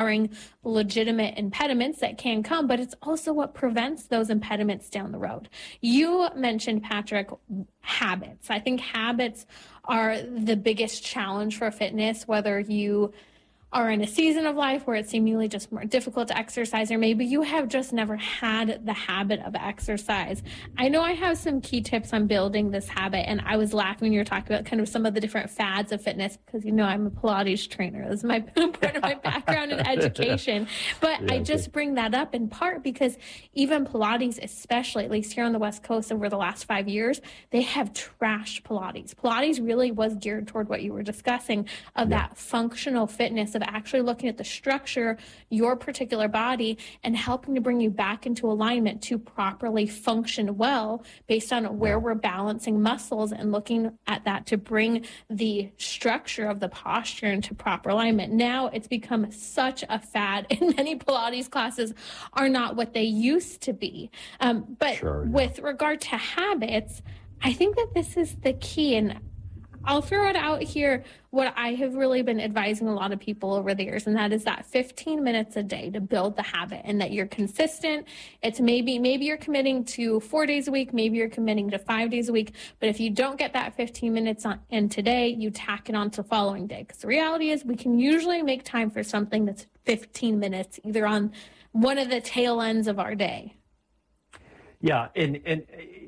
ignoring legitimate impediments that can come, but it's also what prevents those impediments down the road. You mentioned, Patrick, habits. I think habits are the biggest challenge for fitness, whether you are in a season of life where it's seemingly just more difficult to exercise, or maybe you have just never had the habit of exercise. I know I have some key tips on building this habit, and I was laughing when you were talking about kind of some of the different fads of fitness, because I'm a Pilates trainer. This is my part of my background in education. But yeah, I just bring that up in part because even Pilates, especially, at least here on the West Coast over the last 5 years, they have trashed Pilates. Pilates really was geared toward what you were discussing of that functional fitness, of actually looking at the structure, your particular body, and helping to bring you back into alignment to properly function well based on where we're balancing muscles, and looking at that to bring the structure of the posture into proper alignment. Now it's become such a fad, and many Pilates classes are not what they used to be. With regard to habits, I think that this is the key, and I'll throw it out here, what I have really been advising a lot of people over the years, and that is that 15 minutes a day to build the habit, and that you're consistent. It's maybe you're committing to 4 days a week, maybe you're committing to 5 days a week, but if you don't get that 15 minutes in today, you tack it on to the following day. Because the reality is we can usually make time for something that's 15 minutes, either on one of the tail ends of our day. Yeah, and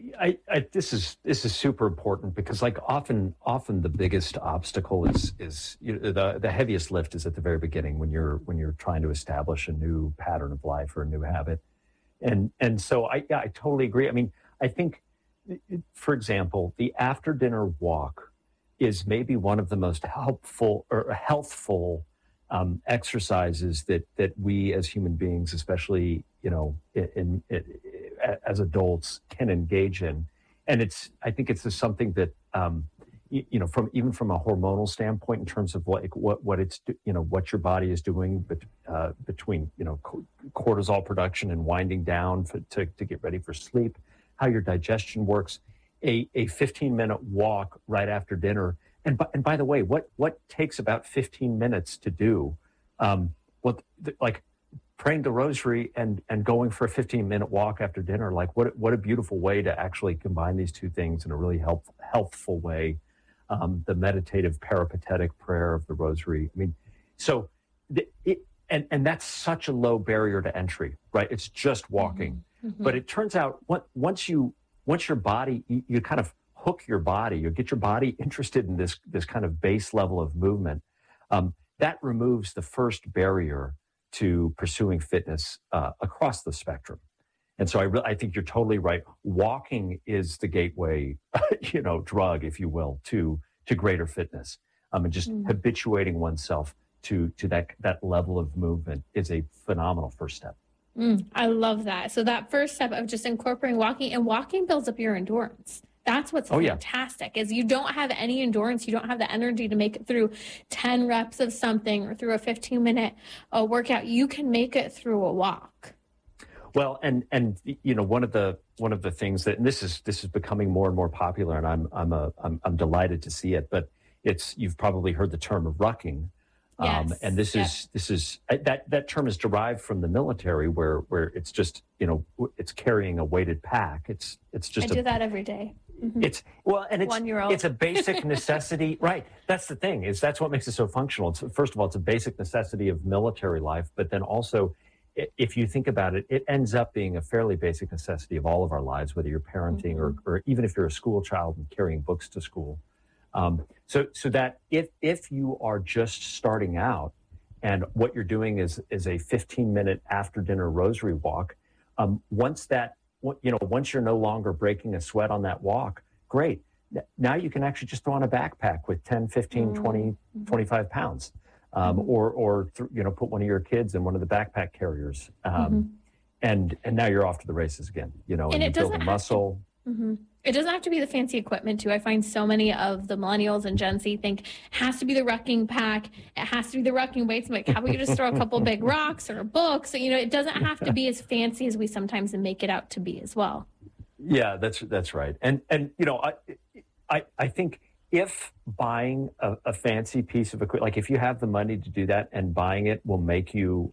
this is super important, because like often the biggest obstacle is the heaviest lift is at the very beginning, when you're trying to establish a new pattern of life or a new habit, and so I totally agree. I mean, I think, for example, the after dinner walk is maybe one of the most helpful or healthful exercises that we as human beings, especially as adults, can engage in. And I think it's just something that from a hormonal standpoint, in terms of like what it's what your body is doing between cortisol production and winding down to get ready for sleep, how your digestion works. A 15-minute walk right after dinner, and by the way, what takes about 15 minutes to do? Like praying the rosary and going for a 15-minute walk after dinner. Like what a beautiful way to actually combine these two things in a really healthful way. The meditative peripatetic prayer of the rosary. I mean, so and that's such a low barrier to entry, right? It's just walking. Mm-hmm. But it turns out once your body, you kind of hook your body, you get your body interested in this kind of base level of movement, that removes the first barrier to pursuing fitness across the spectrum. And so I think you're totally right. Walking is the gateway, drug, if you will, to greater fitness. And just habituating oneself to that level of movement is a phenomenal first step. I love that. So that first step of just incorporating walking, and walking builds up your endurance. That's what's fantastic, is you don't have any endurance. You don't have the energy to make it through 10 reps of something or through a 15-minute workout. You can make it through a walk. Well, and one of the things that, and this is becoming more and more popular, and I'm delighted to see it, but you've probably heard the term of rucking. Yes. And this is that term is derived from the military, where it's just it's carrying a weighted pack. It's just I do that every day. Mm-hmm. It's 1-year-old. It's a basic necessity, right? That's the thing, that's what makes it so functional. First of all, it's a basic necessity of military life, but then also, if you think about it, it ends up being a fairly basic necessity of all of our lives, whether you're parenting or even if you're a school child and carrying books to school. So that if you are just starting out and what you're doing is a 15-minute after dinner rosary walk, once you're no longer breaking a sweat on that walk, great. Now you can actually just throw on a backpack with 10, 15, 20, 25 pounds, or put one of your kids in one of the backpack carriers. And now you're off to the races again, and you build a muscle. It doesn't have to be the fancy equipment too. I find so many of the millennials and Gen Z think it has to be the rucking pack. It has to be the rucking weights. I'm like, how about you just throw a couple big rocks or a book? So, it doesn't have to be as fancy as we sometimes make it out to be as well. Yeah, that's right. And I think if buying a fancy piece of equipment, like if you have the money to do that and buying it will make you